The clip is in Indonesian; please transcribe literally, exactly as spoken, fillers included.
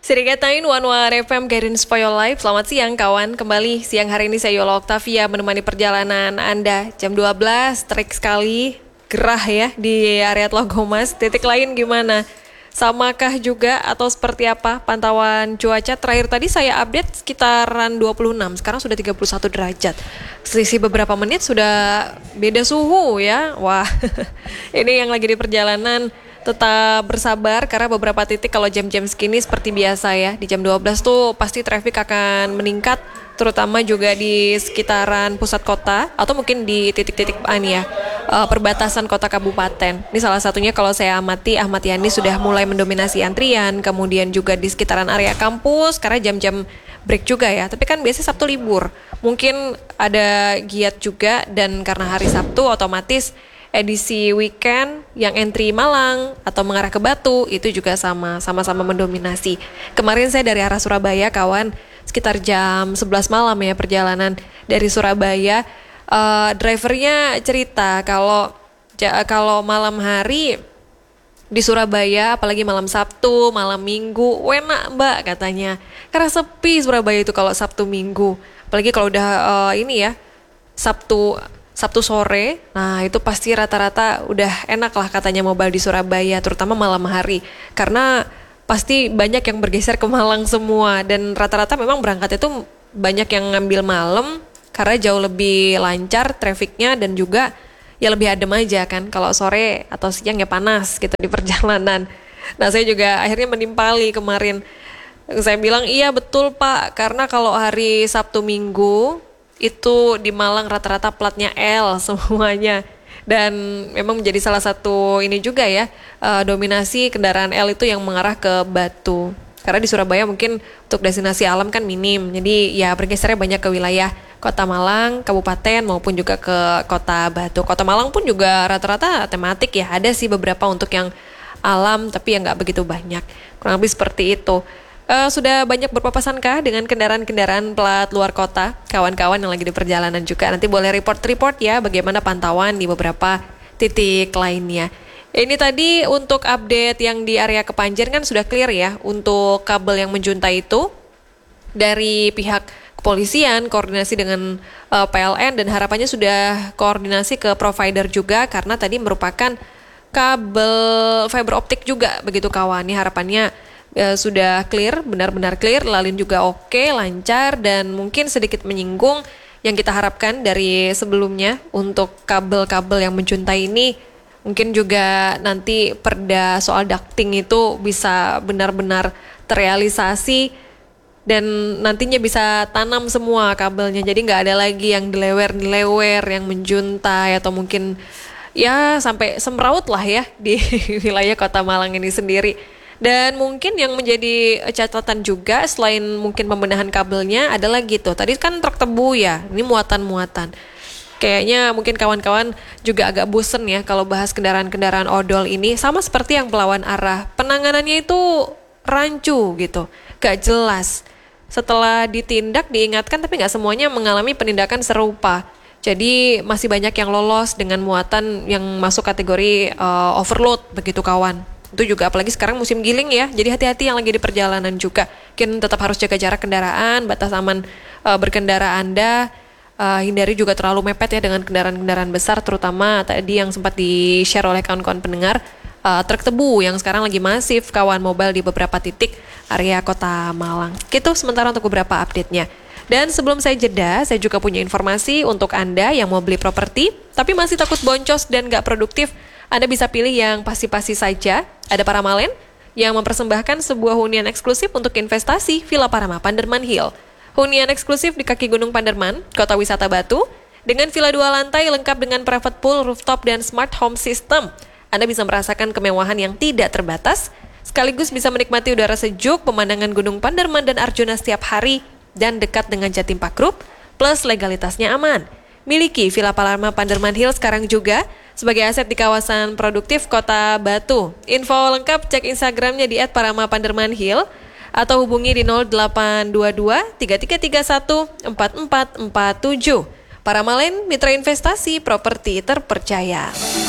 Sirikatain One One F M Guidance for Your Life. Selamat siang kawan. Kembali siang hari ini saya Yola Octavia menemani perjalanan Anda. Jam dua belas, terik sekali, gerah ya di area Tlogomas. Titik lain gimana? Samakah juga atau seperti apa pantauan cuaca? Terakhir tadi saya update sekitaran dua puluh enam, sekarang sudah tiga puluh satu derajat. Selisih beberapa menit sudah beda suhu ya. Wah, ini yang lagi di perjalanan tetap bersabar karena beberapa titik kalau jam-jam segini seperti biasa ya. Di jam dua belas tuh pasti traffic akan meningkat, terutama juga di sekitaran pusat kota atau mungkin di titik-titik ini ya, uh, perbatasan kota kabupaten. Ini salah satunya kalau saya amati Ahmad Yani sudah mulai mendominasi antrian, kemudian juga di sekitaran area kampus karena jam-jam break juga ya. Tapi kan biasanya Sabtu libur, mungkin ada giat juga, dan karena hari Sabtu otomatis edisi weekend yang entry Malang atau mengarah ke Batu itu juga sama, sama-sama mendominasi. Kemarin saya dari arah Surabaya kawan, sekitar jam sebelas malam ya perjalanan dari Surabaya. Uh, drivernya cerita kalau ja, kalau malam hari di Surabaya, apalagi malam Sabtu, malam Minggu, enak mbak katanya. Karena sepi Surabaya itu kalau Sabtu Minggu. Apalagi kalau udah uh, ini ya, Sabtu Sabtu sore, nah itu pasti rata-rata udah enak lah katanya mobile di Surabaya, terutama malam hari. Karena pasti banyak yang bergeser ke Malang semua, dan rata-rata memang berangkat itu banyak yang ngambil malam karena jauh lebih lancar trafiknya, dan juga ya lebih adem aja kan. Kalau sore atau siang ya panas gitu di perjalanan. Nah saya juga akhirnya menimpali kemarin. Saya bilang iya betul pak, karena kalau hari Sabtu Minggu itu di Malang rata-rata platnya L semuanya, dan memang menjadi salah satu ini juga ya, uh, dominasi kendaraan L itu yang mengarah ke Batu, karena di Surabaya mungkin untuk destinasi alam kan minim, jadi ya bergesernya banyak ke wilayah kota Malang, kabupaten maupun juga ke kota Batu. Kota Malang pun juga rata-rata tematik ya, ada sih beberapa untuk yang alam tapi yang nggak begitu banyak, kurang lebih seperti itu. Uh, sudah banyak berpapasankah dengan kendaraan-kendaraan plat luar kota? Kawan-kawan yang lagi di perjalanan juga nanti boleh report-report ya bagaimana pantauan di beberapa titik lainnya. Ini tadi untuk update yang di area Kepanjen kan sudah clear ya untuk kabel yang menjuntai itu dari pihak kepolisian koordinasi dengan uh, P L N, dan harapannya sudah koordinasi ke provider juga karena tadi merupakan kabel fiber optik juga begitu kawan. Ini harapannya Uh, sudah clear, benar-benar clear, lalin juga oke, lancar, dan mungkin sedikit menyinggung yang kita harapkan dari sebelumnya untuk kabel-kabel yang menjuntai ini, mungkin juga nanti perda soal ducting itu bisa benar-benar terrealisasi dan nantinya bisa tanam semua kabelnya, jadi nggak ada lagi yang dilewer-dilewer, yang menjuntai atau mungkin ya sampai semraut lah ya di wilayah kota Malang ini sendiri. Dan mungkin yang menjadi catatan juga selain mungkin pembenahan kabelnya adalah gitu. Tadi kan truk tebu ya, ini muatan-muatan. Kayaknya mungkin kawan-kawan juga agak bosen ya kalau bahas kendaraan-kendaraan odol ini. Sama seperti yang pelawan arah, penanganannya itu rancu gitu, gak jelas. Setelah ditindak, diingatkan, tapi gak semuanya mengalami penindakan serupa. Jadi masih banyak yang lolos dengan muatan yang masuk kategori uh, overload begitu kawan. Itu juga apalagi sekarang musim giling ya, jadi hati-hati yang lagi di perjalanan juga. Mungkin tetap harus jaga jarak kendaraan, batas aman uh, berkendara Anda, uh, hindari juga terlalu mepet ya dengan kendaraan-kendaraan besar, terutama tadi yang sempat di-share oleh kawan-kawan pendengar, uh, truk tebu yang sekarang lagi masif kawan mobile di beberapa titik area kota Malang. Gitu sementara untuk beberapa update-nya. Dan sebelum saya jeda, saya juga punya informasi untuk Anda yang mau beli properti, tapi masih takut boncos dan gak produktif. Anda bisa pilih yang pasti-pasti saja. Ada Paramalen yang mempersembahkan sebuah hunian eksklusif untuk investasi, Villa Parama Panderman Hill. Hunian eksklusif di kaki Gunung Panderman, kota wisata Batu, dengan villa dua lantai lengkap dengan private pool, rooftop, dan smart home system. Anda bisa merasakan kemewahan yang tidak terbatas, sekaligus bisa menikmati udara sejuk, pemandangan Gunung Panderman dan Arjuna setiap hari, dan dekat dengan Jatim Park Group, plus legalitasnya aman. Miliki Villa Parama Panderman Hill sekarang juga sebagai aset di kawasan produktif Kota Batu. Info lengkap cek Instagramnya di et parama panderman hill atau hubungi di nol delapan dua dua tiga tiga tiga satu empat empat empat tujuh. Paramalen, mitra investasi properti terpercaya.